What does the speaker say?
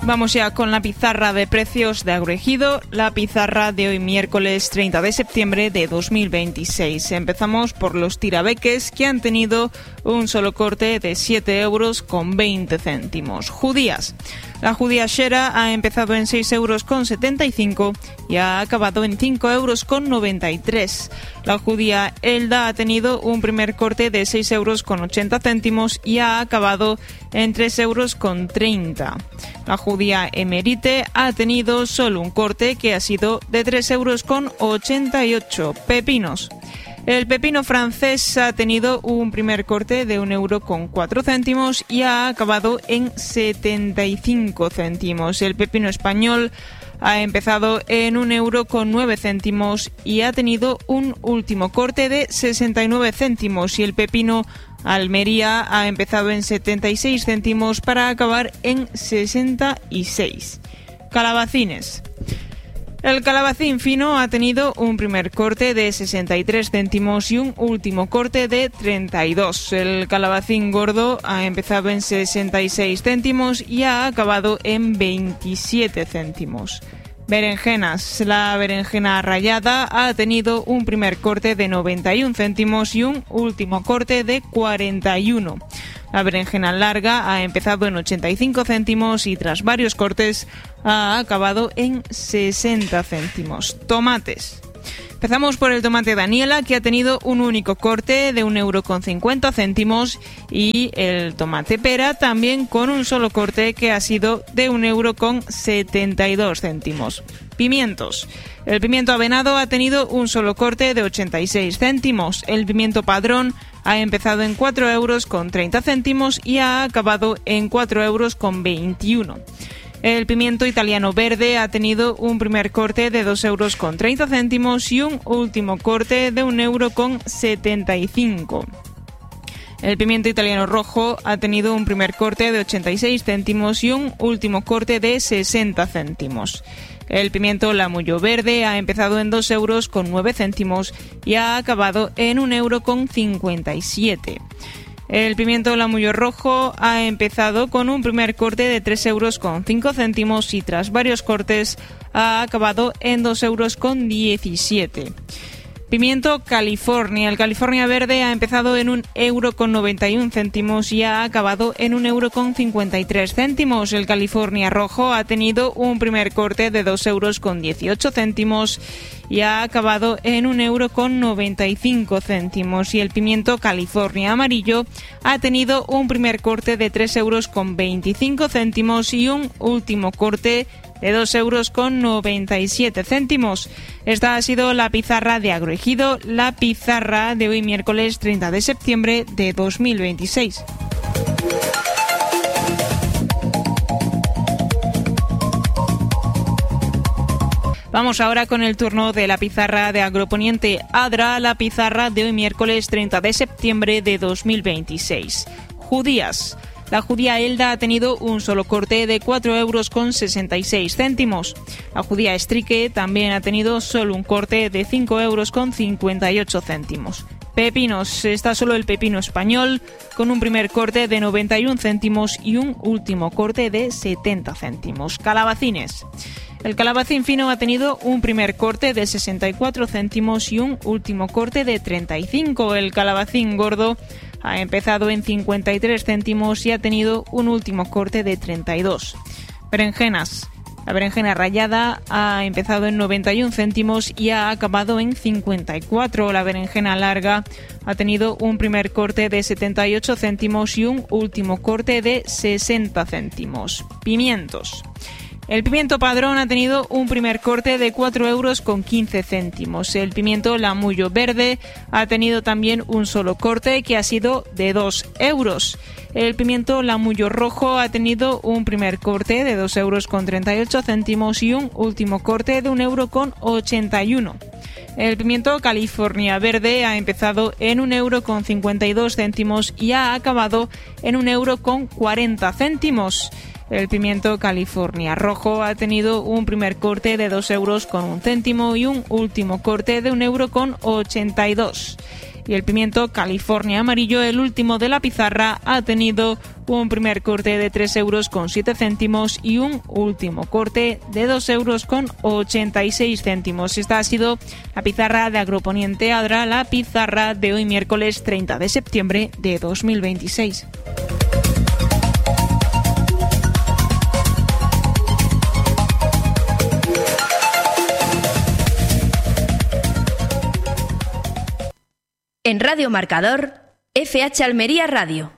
Vamos ya con la pizarra de precios de Agroejido, la pizarra de hoy miércoles 30 de septiembre de 2026. Empezamos por los tirabeques, que han tenido un solo corte de 7,20 €. Judías. La judía Shera ha empezado en 6,75 € y ha acabado en 5,93 €. La judía Elda ha tenido un primer corte de 6,80 € y ha acabado en 3,30 €. La judía Emerite ha tenido solo un corte que ha sido de 3,88 €. Pepinos. El pepino francés ha tenido un primer corte de 1,04 € y ha acabado en 75 céntimos. El pepino español ha empezado en 1,09 € y ha tenido un último corte de 69 céntimos. Y el pepino Almería ha empezado en 76 céntimos para acabar en 66. Calabacines. El calabacín fino ha tenido un primer corte de 63 céntimos y un último corte de 32. El calabacín gordo ha empezado en 66 céntimos y ha acabado en 27 céntimos. Berenjenas. La berenjena rallada ha tenido un primer corte de 91 céntimos y un último corte de 41. La berenjena larga ha empezado en 85 céntimos y tras varios cortes ha acabado en 60 céntimos. Tomates. Empezamos por el tomate Daniela, que ha tenido un único corte de 1,50 € y el tomate pera también con un solo corte que ha sido de 1,72 €. Pimientos. El pimiento avenado ha tenido un solo corte de 86 céntimos. El pimiento padrón ha empezado en 4,30 € y ha acabado en 4,21 €. El pimiento italiano verde ha tenido un primer corte de 2,30 € y un último corte de 1,75 €. El pimiento italiano rojo ha tenido un primer corte de 86 céntimos y un último corte de 60 céntimos. El pimiento lamullo verde ha empezado en 2,09 € y ha acabado en 1,57 €. El pimiento lamullo rojo ha empezado con un primer corte de 3,05 € y tras varios cortes ha acabado en 2,17 €. Pimiento California. El California verde ha empezado en 1,91 € y ha acabado en 1,53 €. El California rojo ha tenido un primer corte de 2,18 € y ha acabado en 1,95 €. Y el pimiento California amarillo ha tenido un primer corte de 3,25 € y un último corte de 2,97 €. Esta ha sido la pizarra de Agroejido, la pizarra de hoy miércoles 30 de septiembre de 2026. Vamos ahora con el turno de la pizarra de Agroponiente Adra, la pizarra de hoy miércoles 30 de septiembre de 2026. Judías. La judía Elda ha tenido un solo corte de 4,66 €. La judía Estrique también ha tenido solo un corte de 5,58 €. Pepinos. Está solo el pepino español con un primer corte de 91 céntimos y un último corte de 70 céntimos. Calabacines. El calabacín fino ha tenido un primer corte de 64 céntimos y un último corte de 35. El calabacín gordo ha empezado en 53 céntimos y ha tenido un último corte de 32. Berenjenas. La berenjena rallada ha empezado en 91 céntimos y ha acabado en 54. La berenjena larga ha tenido un primer corte de 78 céntimos y un último corte de 60 céntimos. Pimientos. El pimiento padrón ha tenido un primer corte de 4,15 €. El pimiento lamullo verde ha tenido también un solo corte que ha sido de 2 €. El pimiento lamullo rojo ha tenido un primer corte de 2,38 € y un último corte de 1,81 €. El pimiento California verde ha empezado en 1,52 € y ha acabado en 1,40 €. El pimiento California rojo ha tenido un primer corte de 2,01 € y un último corte de 1,82 €. Y el pimiento California amarillo, el último de la pizarra, ha tenido un primer corte de 3,07 € y un último corte de 2,86 €. Esta ha sido la pizarra de Agroponiente Adra, la pizarra de hoy miércoles 30 de septiembre de 2026. En Radio Marcador, FH Almería Radio.